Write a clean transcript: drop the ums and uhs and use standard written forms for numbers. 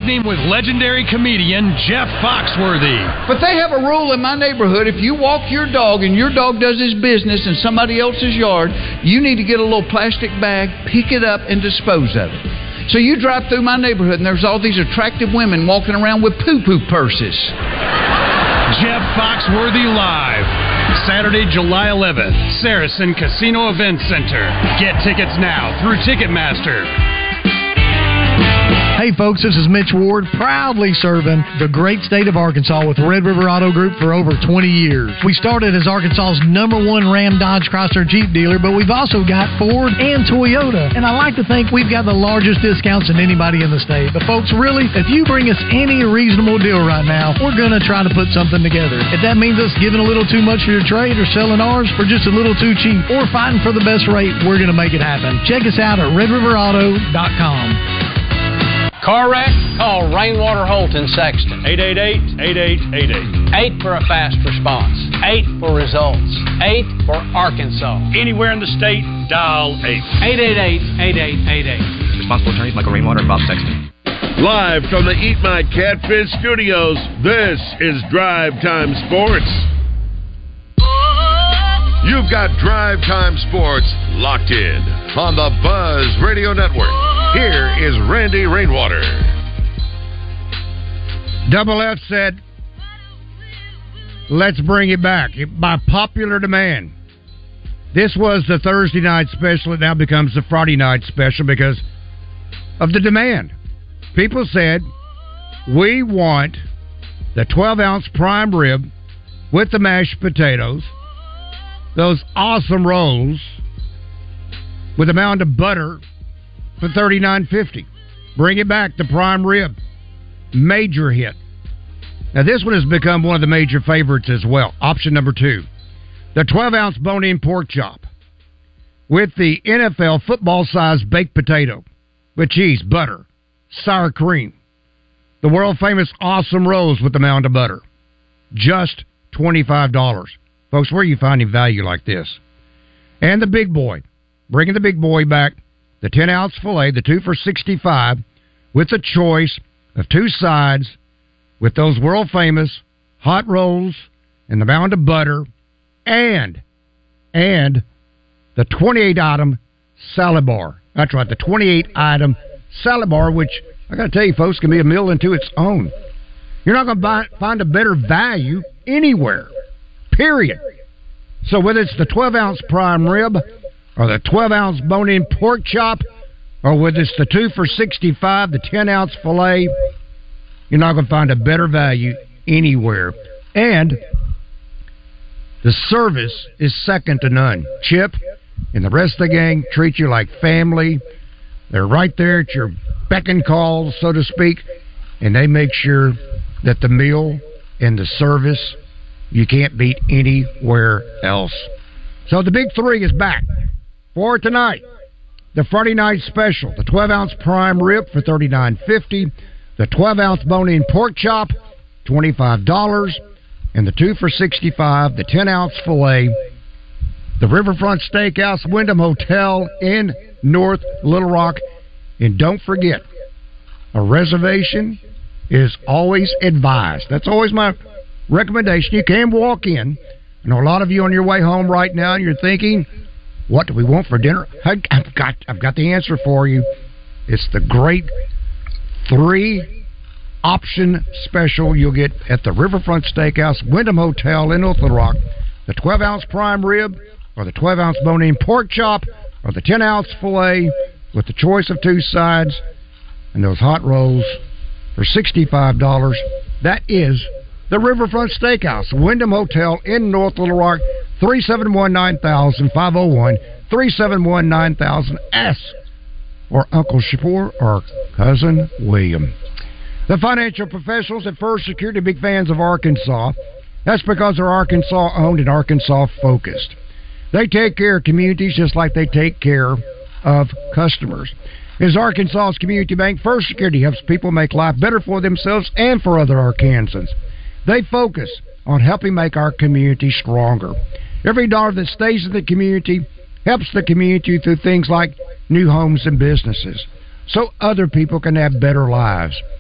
evening with legendary comedian Jeff Foxworthy. But they have a rule in my neighborhood. If you walk your dog and your dog does his business in somebody else's yard, you need to get a little plastic bag, pick it up, and dispose of it. So you drive through my neighborhood and there's all these attractive women walking around with poo-poo purses. Jeff Foxworthy Live, Saturday, July 11th, Saracen Casino Event Center. Get tickets now through Ticketmaster. Hey folks, this is Mitch Ward, proudly serving the great state of Arkansas with Red River Auto Group for over 20 years. We started as Arkansas's #1 Ram Dodge Chrysler Jeep dealer, but we've also got Ford and Toyota. And I like to think we've got the largest discounts than anybody in the state. But folks, really, if you bring us any reasonable deal right now, we're going to try to put something together. If that means us giving a little too much for your trade or selling ours for just a little too cheap or fighting for the best rate, we're going to make it happen. Check us out at redriverauto.com. Car wreck? Call Rainwater Holt in Sexton. 888-8888. 8 for a fast response. 8 for results. 8 for Arkansas. Anywhere in the state, dial 8. 888-8888. Responsible attorneys Michael Rainwater and Bob Sexton. Live from the Eat My Catfish studios, this is Drive Time Sports. You've got Drive Time Sports locked in on the Buzz Radio Network. Here is Randy Rainwater. Double F said, let's bring it back by popular demand. This was the Thursday night special. It now becomes the Friday night special because of the demand. People said, we want the 12-ounce prime rib with the mashed potatoes, those awesome rolls with a mound of butter for $39.50. Bring it back, the prime rib. Major hit. Now, this one has become one of the major favorites as well. Option number 2. The 12-ounce bone-in pork chop with the NFL football-sized baked potato with cheese, butter, sour cream. The world-famous awesome rolls with the mound of butter. Just $25. Folks, where are you finding value like this? And the big boy. Bringing the big boy back. The 10-ounce filet, the 2 for $65, with a choice of 2 sides, with those world-famous hot rolls and the mound of butter, and the 28-item salad bar. That's right, the 28-item salad bar, which, I got to tell you, folks, can be a meal into its own. You're not going to find a better value anywhere, period. So whether it's the 12-ounce prime rib, or the 12-ounce bone-in pork chop, or whether it's the 2 for $65, the 10-ounce filet, you're not going to find a better value anywhere. And the service is second to none. Chip and the rest of the gang treat you like family. They're right there at your beck and call, so to speak, and they make sure that the meal and the service you can't beat anywhere else. So the big 3 is back. For tonight, the Friday night special, the 12-ounce prime rib for $39.50, the 12-ounce bone-in pork chop, $25, and the 2 for $65, the 10-ounce filet, the Riverfront Steakhouse, Wyndham Hotel in North Little Rock. And don't forget, a reservation is always advised. That's always my recommendation. You can walk in. I know a lot of you on your way home right now, and you're thinking, what do we want for dinner? I've got the answer for you. It's the great 3-option special you'll get at the Riverfront Steakhouse, Wyndham Hotel in North Little Rock. The 12-ounce prime rib, or the 12-ounce bone-in pork chop, or the 10-ounce filet with the choice of 2 sides and those hot rolls for $65. That is the Riverfront Steakhouse, Wyndham Hotel in North Little Rock, 371-9000, 501-371-9000. Ask for Uncle Shapur or Cousin William. The financial professionals at First Security, big fans of Arkansas. That's because they're Arkansas-owned and Arkansas-focused. They take care of communities just like they take care of customers. As Arkansas's community bank, First Security helps people make life better for themselves and for other Arkansans. They focus on helping make our community stronger. Every dollar that stays in the community helps the community through things like new homes and businesses, so other people can have better lives.